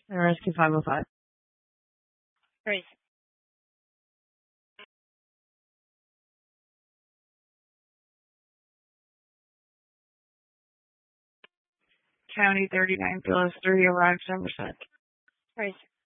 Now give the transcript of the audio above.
And rescue 505. Raise. County 39 Phyllis 3 arrived Somerset. Raise.